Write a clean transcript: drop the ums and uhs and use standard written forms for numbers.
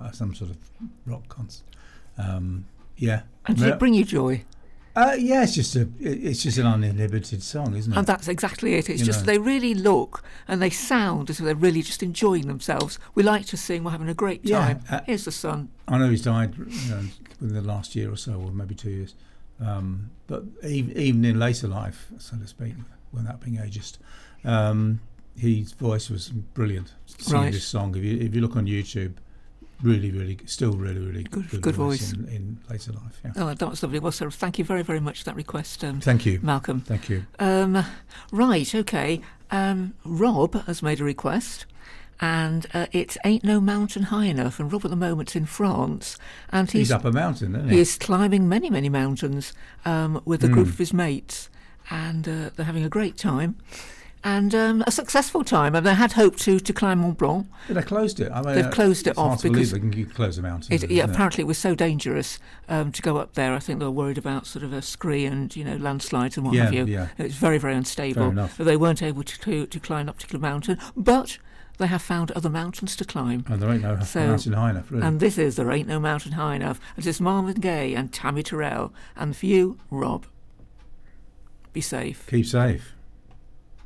some sort of rock concert. Yeah. And did it bring you joy? Yeah, it's just an uninhibited song, isn't it? And that's exactly it. It's just they really look and they sound as if they're really just enjoying themselves. We like to sing, we're having a great time. Here's the sun. I know he's died within the last year or so, or maybe 2 years. But even in later life, so to speak, without being ageist, his voice was brilliant singing this song. If you look on YouTube, really good voice in later life. Yeah. Oh, that was lovely. Well, Sarah, thank you very, very much for that request. Thank you, Malcolm. Thank you. Right, okay. Rob has made a request, and it Ain't No Mountain High Enough. And Rob at the moment's in France, and he's up a mountain, isn't he? He is climbing many, many mountains with a group of his mates, and they're having a great time. And a successful time. And they had hoped to climb Mont Blanc. But they closed it. They've closed it off because they can close a mountain. Apparently it was so dangerous to go up there. I think they were worried about sort of a scree and landslides and what have you. Yeah. It's very, very unstable. Fair enough. They weren't able to climb that particular mountain, but they have found other mountains to climb. And there ain't no mountain high enough, really. And this is There Ain't No Mountain High Enough. This is Marvin Gaye and Tammy Terrell. And for you, Rob, be safe. Keep safe.